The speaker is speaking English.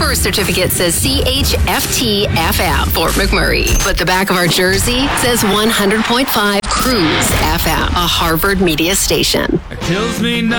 birth certificate says CHFT FM, Fort McMurray. But the back of our jersey says 100.5 Cruise FM, a Harvard media station. It kills me now.